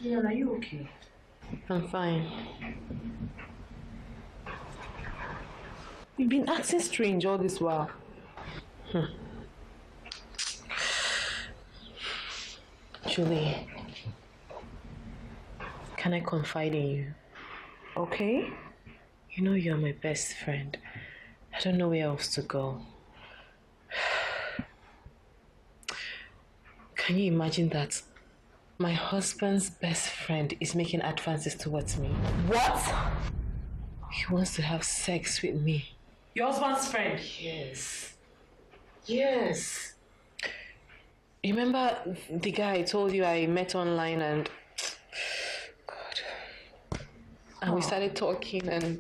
Julian, are you okay? I'm fine. You've been acting strange all this while. Julie, can I confide in you? Okay. You know you're my best friend. I don't know where else to go. Can you imagine that? My husband's best friend is making advances towards me. What? He wants to have sex with me. Your husband's friend? Yes. Yes. Remember the guy I told you I met online and we started talking and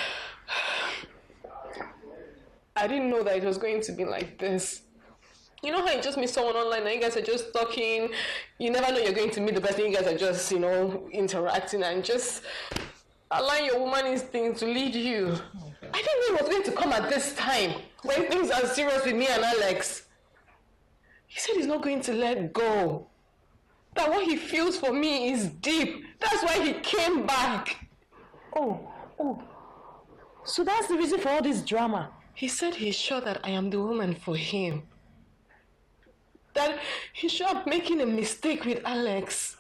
I didn't know that it was going to be like this. You know how you just meet someone online and you guys are just talking, you never know you're going to meet the person, you guys are just, interacting and just allowing your woman instinct to lead you. I didn't know it was going to come at this time when things are serious with me and Alex. He said he's not going to let go. That what he feels for me is deep. That's why he came back. Oh. So that's the reason for all this drama. He said he's sure that I am the woman for him. That he's sure I'm making a mistake with Alex.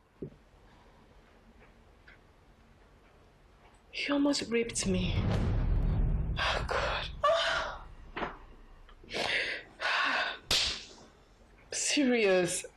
He almost raped me. Oh God. Serious.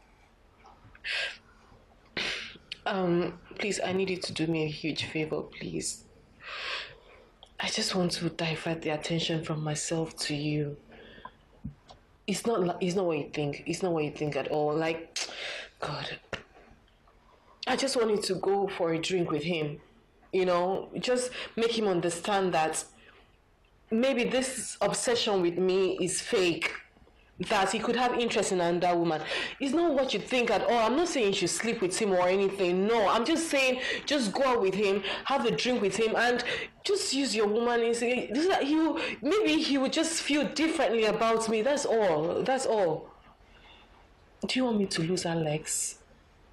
Please, I need you to do me a huge favor, please. I just want to divert the attention from myself to you. It's not what you think. It's not what you think at all. Like, God. I just want you to go for a drink with him. Just make him understand that maybe this obsession with me is fake. That he could have interest in another woman. It's not what you think at all. I'm not saying you should sleep with him or anything. No, I'm just saying just go out with him, have a drink with him, and just use your woman. Maybe he would just feel differently about me. That's all. That's all. Do you want me to lose Alex?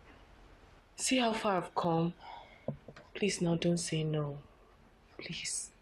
See how far I've come. Please now don't say no. Please.